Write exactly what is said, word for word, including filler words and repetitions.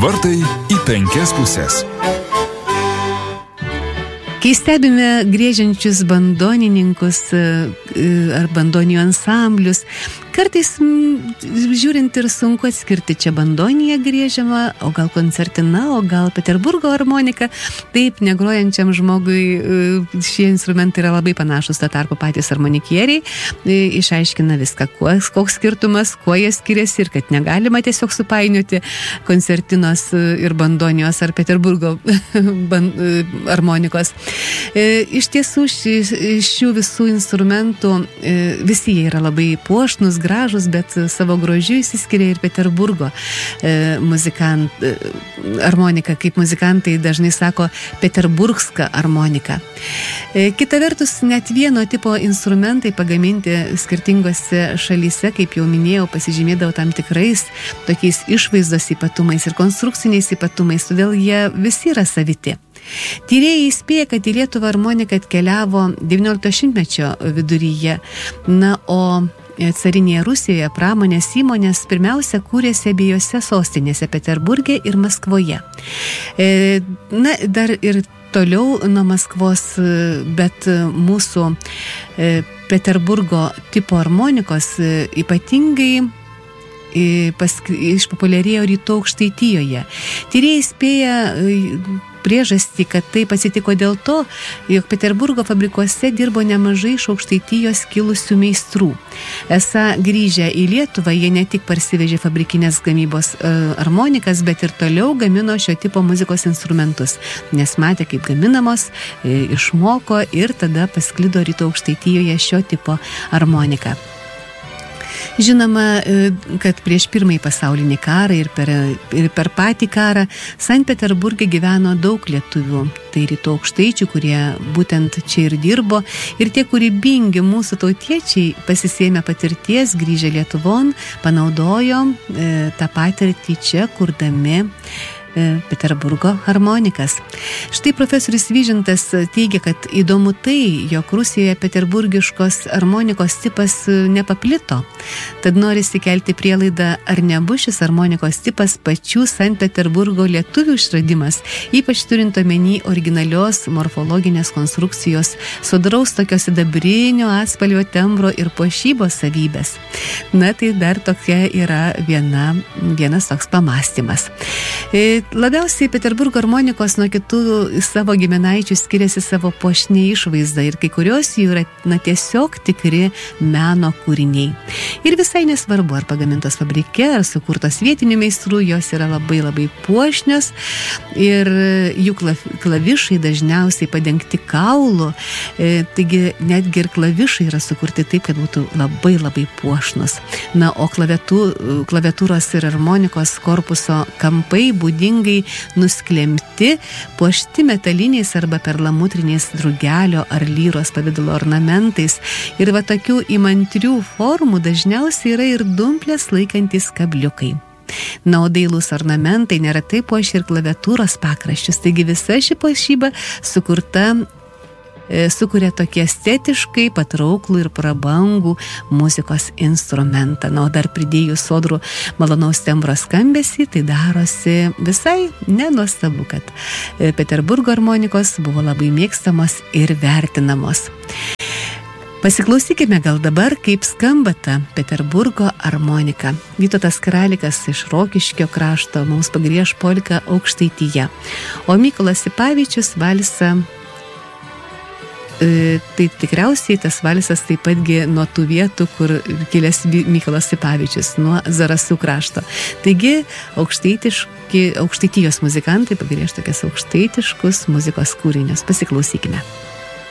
Vartai į penkias pusės. Kai stebime griežiančius bandonininkus ar bandonijų ansamblius, kartais žiūrint ir sunku atskirti, čia bandonija griežiama, o gal koncertina, o gal Peterburgo harmonika. Taip, negrojančiam žmogui šie instrumentai yra labai panašus, tuo tarpu patys harmonikieriai išaiškina viską, koks skirtumas, kuo jie skiriasi ir kad negalima tiesiog supainioti koncertinos ir bandonijos ar Peterburgo harmonikos. Iš tiesų šių visų instrumentų visi jie yra labai puošnus, gražus, bet savo grožiu įsiskiria ir Peterburgo muzikant, harmonika, kaip muzikantai dažnai sako, peterburgska harmonika. Kita vertus, net vieno tipo instrumentai pagaminti skirtingose šalyse, kaip jau minėjau, pasižymėdavo tam tikrais tokiais išvaizdos ypatumais ir konstrukciniais ypatumais, todėl jie visi yra saviti. Tyrėjai įspėja, kad į Lietuvą harmonika atkeliavo devyniolikto šimtmečio viduryje, na, o carinėje Rusijoje pramonės įmonės pirmiausia kūrėsi abiejose sostinėse Peterburge ir Maskvoje. Na, dar ir toliau nuo Maskvos, bet mūsų Peterburgo tipo harmonikos ypatingai išpopuliarėjo Rytų Aukštaitijoje. Tyrėjai spėja priežastį, kad taip atsitiko dėl to, jog Peterburgo fabrikuose dirbo nemažai iš Aukštaitijos kilusių meistrų. Esą grįžę į Lietuvą, jie ne tik parsivežė fabrikinės gamybos harmonikas, bet ir toliau gamino šio tipo muzikos instrumentus, nes matė, kaip gaminamos, išmoko ir tada pasklido Rytų Aukštaitijoje šio tipo harmonika. Žinoma, kad prieš pirmąjį pasaulinį karą ir per, ir per patį karą Sankt Peterburge gyveno daug lietuvių. Tai Rytų aukštaičių, kurie būtent čia ir dirbo, ir tie kūrybingi mūsų tautiečiai pasisėmė patirties, grįžę Lietuvon, panaudojo e, tą patirtį čia, kurdami Peterburgo harmonikas. Štai profesorius Vyžintas teigia, kad įdomu tai, jog Rusijoje peterburgiškos harmonikos tipas nepaplito. Tad norisi kelti prielaidą, ar nebus šis harmonikos tipas pačių Sankt Peterburgo lietuvių išradimas, ypač turint omeny originalios morfologinės konstrukcijos, sodraus tokio sidabrinio atspalvio tembro ir puošybos savybės. Na, tai dar tokia yra viena, vienas toks pamastymas. Labiausiai Peterburgo harmonikos nuo kitų savo giminaičių skiriasi savo puošnia išvaizda ir kai kurios jų yra na, tiesiog tikri meno kūriniai. Ir visai nesvarbu, ar pagamintos fabrike, ar sukurtos vietinių meistrų, jos yra labai labai puošnios ir jų klavišai dažniausiai padengti kaulu, e, taigi netgi ir klavišai yra sukurti taip, kad būtų labai labai puošnus. Na, o klaviatū, klaviatūros ir harmonikos korpuso kampai būdingi nusklemti, puošti metaliniais arba perlamutriniais drugelio ar lyros pavidalo ornamentais. Ir va tokių įmantrių formų dažniausiai yra ir dumplės laikantys kabliukai. Na, o dailūs ornamentai neretai puošia ir klaviatūros pakraščius. Taigi visa ši puošyba sukurta sukuria tokį estetiškai patrauklų ir prabangų muzikos instrumentą. Na, o dar pridėjus sodrų malonaus tembro skambesį, tai darosi visai nenuostabu, kad Peterburgo harmonikos buvo labai mėgstamos ir vertinamos. Pasiklausykime gal dabar, kaip skamba ta Peterburgo harmonika. Vytautas Kralikas iš Rokiškio krašto mums pagrieš polką Aukštaityje, o Mykolas Sipavičius valsą. Tai tikriausiai tas valsas taip patgi nuo tų vietų, kur kilęs Mykolas Sipavičius, nuo Zarasų krašto. Taigi aukštaitiški, aukštaitijos muzikantai pagrieš tokias aukštaitiškus muzikos kūrinius. Pasiklausykime.